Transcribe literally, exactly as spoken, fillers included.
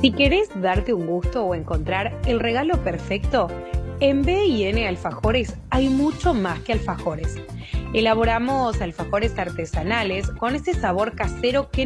Si querés darte un gusto o encontrar el regalo perfecto, en B y N Alfajores hay mucho más que alfajores. Elaboramos alfajores artesanales con ese sabor casero que